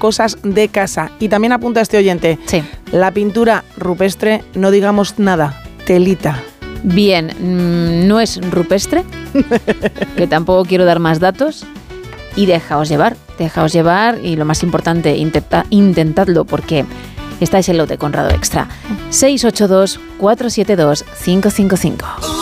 cosas de casa. Y también apunta este oyente, Sí. la pintura rupestre, no digamos nada, telita. Bien, no es rupestre, que tampoco quiero dar más datos, y dejaos llevar y lo más importante, intentadlo porque estáis en Lote Conrado Extra. 682 472 555.